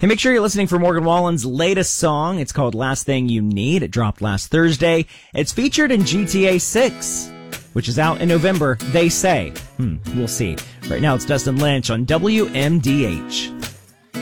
Hey, make sure you're listening for Morgan Wallen's latest song. It's called Last Thing You Need. It dropped last Thursday. It's featured in GTA 6, which is out in November, they say. We'll see. Right now, it's Dustin Lynch on WMDH.